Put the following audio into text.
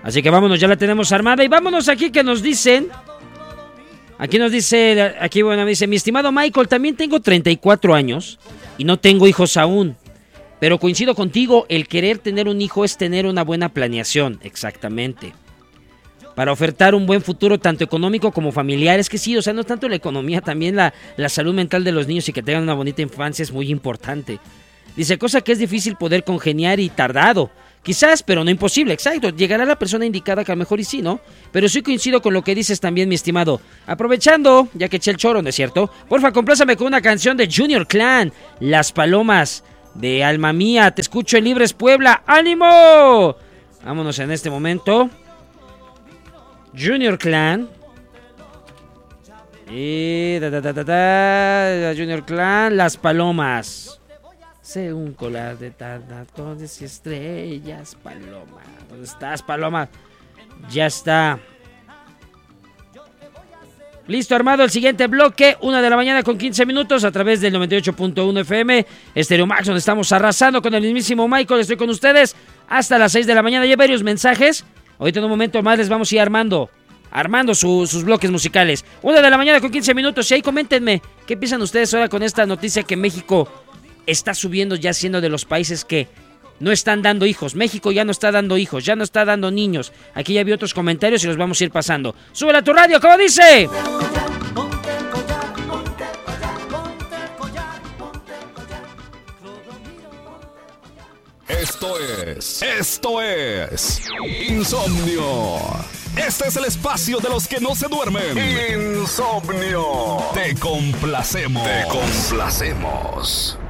Así que vámonos, ya la tenemos armada. Y vámonos aquí que nos dicen. Aquí dice, mi estimado Michael, también tengo 34 años y no tengo hijos aún. Pero coincido contigo, el querer tener un hijo es tener una buena planeación, exactamente. Para ofertar un buen futuro tanto económico como familiar. Es que sí, o sea, no tanto la economía, también la salud mental de los niños y que tengan una bonita infancia es muy importante. Dice, cosa que es difícil poder congeniar y tardado. Quizás, pero no imposible, exacto. Llegará la persona indicada que a lo mejor y sí, ¿no? Pero sí coincido con lo que dices también, mi estimado. Aprovechando, ya que eché el choro, ¿no es cierto? Porfa, complázame con una canción de Junior Clan, Las Palomas, de Alma Mía. Te escucho en Libres Puebla. ¡Ánimo! Vámonos en este momento. Junior Clan. Junior Clan, Las Palomas. Sé un colar de tardacones y estrellas, Paloma. ¿Dónde estás, Paloma? Ya está. Listo, armado el siguiente bloque. 1 de la mañana con 15 minutos a través del 98.1 FM. Estéreo Max, donde estamos arrasando con el mismísimo Michael. Estoy con ustedes hasta las 6 de la mañana. Ya hay varios mensajes. Ahorita en un momento más les vamos a ir armando sus bloques musicales. 1 de la mañana con 15 minutos. Y ahí coméntenme, ¿qué piensan ustedes ahora con esta noticia que México está subiendo, ya siendo de los países que no están dando hijos? México ya no está dando hijos, ya no está dando niños. Aquí ya vi otros comentarios y los vamos a ir pasando. ¡Súbela a tu radio! ¿Cómo dice? Esto es Insomnio. Este es el espacio de los que no se duermen. Insomnio. Te complacemos.